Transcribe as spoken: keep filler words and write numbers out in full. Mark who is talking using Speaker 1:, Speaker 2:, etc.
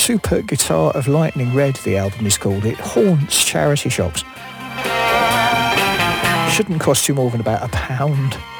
Speaker 1: Super Guitar of Lightning Red, the album is called. It haunts charity shops. Shouldn't cost you more than about a pound.